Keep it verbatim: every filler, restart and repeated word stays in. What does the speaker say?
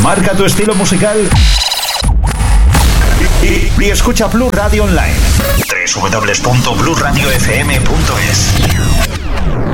Marca tu estilo musical y, y escucha Plus Radio Online. doble u doble u doble u punto plus radio f m punto es.